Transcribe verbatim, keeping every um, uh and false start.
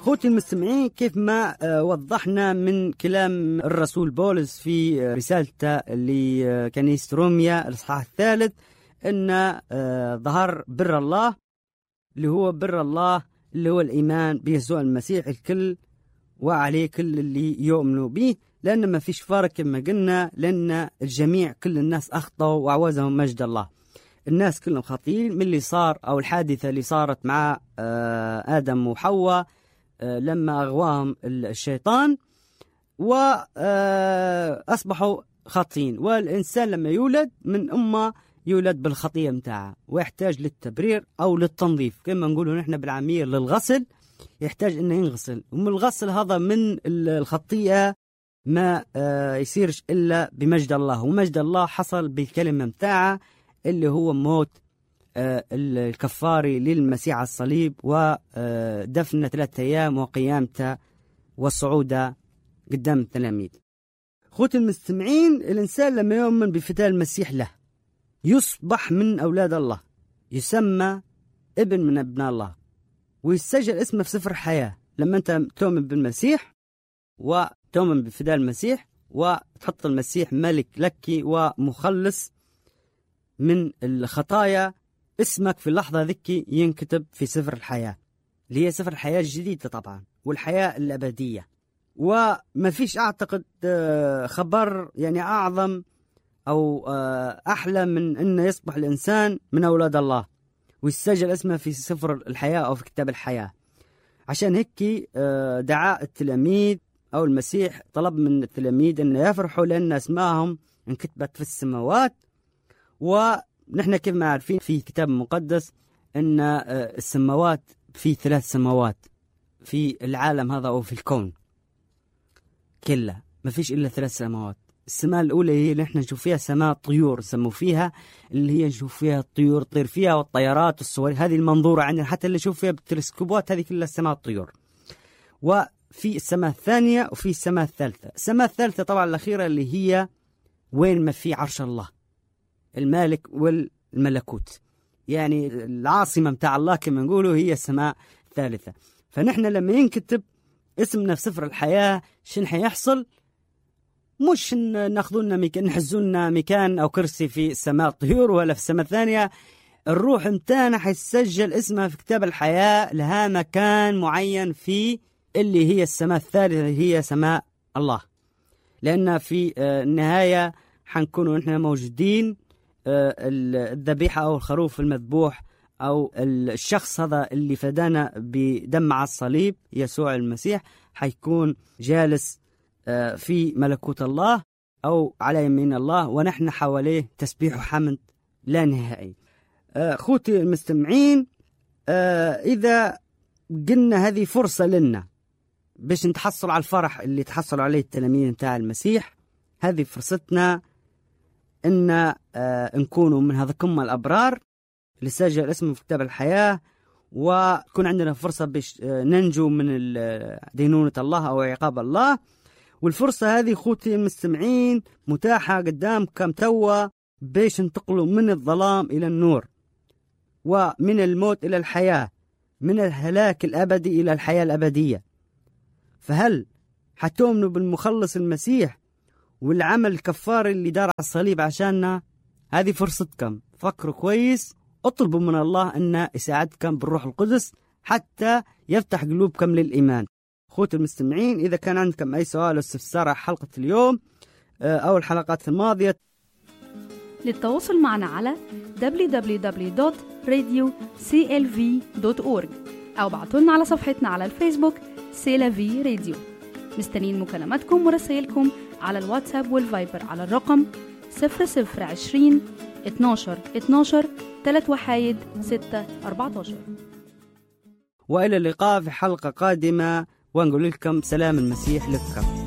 خوتي المستمعين، كيف ما وضحنا من كلام الرسول بولس في رسالته لكنيسة روميا الإصحاح الثالث أن ظهر بر الله اللي هو بر الله اللي هو الإيمان بيسوع المسيح الكل وعليه كل اللي يؤمنوا به، لأن ما فيش فرق كما قلنا، لأن الجميع كل الناس أخطأوا وعوزهم مجد الله. الناس كلهم خاطئين من اللي صار أو الحادثة اللي صارت مع آدم وحواء لما أغواهم الشيطان وأصبحوا خاطئين. والإنسان لما يولد من أمه يولد بالخطية متاعه ويحتاج للتبرير أو للتنظيف، كما نقوله نحن بالعامية للغسل، يحتاج إنه ينغسل. ومن الغسل هذا من الخطيئة ما يصيرش إلا بمجد الله، ومجد الله حصل بالكلمة متاعه اللي هو موت الكفاري للمسيح على الصليب ودفن ثلاثة أيام وقيامته والصعودة قدام التلاميذ. خوتي المستمعين، الإنسان لما يؤمن بفداء المسيح له يصبح من أولاد الله، يسمى ابن من ابناء الله، ويسجل اسمه في سفر الحياة. لما أنت تؤمن بالمسيح وتؤمن بفداء المسيح وتحط المسيح ملك لك ومخلص من الخطايا، اسمك في اللحظة ذكي ينكتب في سفر الحياة اللي هي سفر الحياة الجديدة طبعا، والحياة الأبدية. وما فيش أعتقد خبر يعني أعظم أو أحلى من أن يصبح الإنسان من أولاد الله ويسجل اسمه في سفر الحياة أو في كتاب الحياة. عشان هيك دعاء التلاميذ أو المسيح طلب من التلاميذ أن يفرحوا لأن اسمائهم انكتبت في السماوات. ونحن كيف ما عارفين في كتاب مقدس أن السماوات في ثلاث سماوات في العالم هذا أو في الكون كله، ما فيش إلا ثلاث سماوات. السماء الأولى هي اللي نحن نشوف فيها سماء طيور سموا فيها، اللي هي نشوف فيها الطيور طير فيها والطيارات والصواريخ، هذه المنظورة عندنا حتى اللي نشوف فيها بالتلسكوبات، هذه كلها سماء الطيور. وفي السماء الثانية وفي السماء الثالثة. السماء الثالثة طبعا الأخيرة اللي هي وين ما في عرش الله المالك والملكوت، يعني العاصمة متاع الله كما نقوله هي السماء الثالثة. فنحن لما ينكتب اسمنا في سفر الحياة شن حيحصل؟ مش ناخذونا مكان نحزونا مكان أو كرسي في السماء الطيور ولا في السماء الثانية. الروح متاعنا حيسجل اسمها في كتاب الحياة لها مكان معين في اللي هي السماء الثالثة هي سماء الله، لأن في النهاية حنكونوا نحن موجودين. الذبيحة أو الخروف المذبوح أو الشخص هذا اللي فدانا بدم على الصليب يسوع المسيح حيكون جالس في ملكوت الله أو على يمين الله، ونحن حواليه تسبيح وحمد لا نهائي. أخوتي المستمعين، إذا قلنا هذه فرصة لنا باش نتحصل على الفرح اللي تحصلوا عليه التلاميذ متاع المسيح، هذه فرصتنا إن نكونوا من هذكم الأبرار اللي سجل اسمه في كتاب الحياة، ويكون عندنا فرصة باش ننجو من دينونة الله أو عقاب الله. والفرصة هذه خوتي المستمعين متاحة قدامكم توا باش انتقلوا من الظلام إلى النور، ومن الموت إلى الحياة، من الهلاك الأبدي إلى الحياة الأبدية. فهل حتؤمنوا بالمخلص المسيح والعمل الكفاري اللي دار على الصليب عشاننا؟ هذه فرصتكم، فكروا كويس، اطلبوا من الله أن يساعدكم بالروح القدس حتى يفتح قلوبكم للإيمان. أخوتي المستمعين، إذا كان عندكم أي سؤال أو استفسار على حلقة اليوم أو الحلقات الماضية، للتواصل معنا على دبليو دبليو دبليو دوت راديو سي إل في دوت أورج أو بعتولنا على صفحتنا على الفيسبوك سيلافي راديو. مستنين مكالماتكم ورسائلكم على الواتساب والفايبر على الرقم صفر صفر عشرين اتناشر اتناشر تلات وحايد ستة أربعتاشر. وإلى اللقاء في حلقة قادمة، ونقول لكم سلام المسيح لكم.